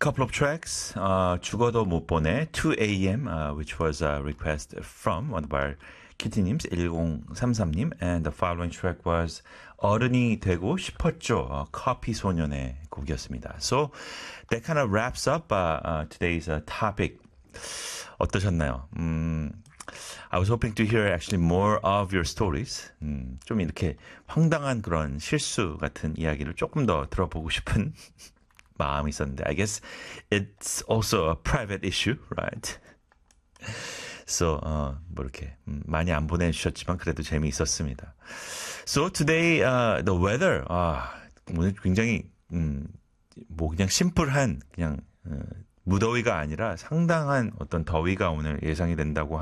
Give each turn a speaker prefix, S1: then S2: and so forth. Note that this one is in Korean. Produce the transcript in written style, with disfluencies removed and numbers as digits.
S1: couple of tracks. 죽어도 못 보내 2am, which was a request from one of our 키티님's 1033님, and the following track was 어른이 되고 싶었죠. 커피 소년의 곡이었습니다. So that kind of wraps up today's topic. 어떠셨나요? I was hoping to hear actually more of your stories. 좀 이렇게 황당한 그런 실수 같은 이야기를 조금 더 들어보고 싶은 마음이 있었는데, I guess it's also a private issue, right? So, 뭐 이렇게 많이 안 보내주셨지만 그래도 재미있었습니다. So today, the weather, 오늘 굉장히 뭐 그냥 심플한 그냥 무더위가 아니라 상당한 어떤 더위가 오늘 예상이 된다고